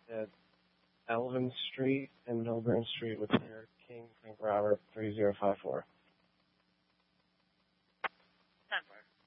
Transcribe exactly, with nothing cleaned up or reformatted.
at Elvin Street and Milburn Street with Eric King, Frank Robert, three zero five four. ten four.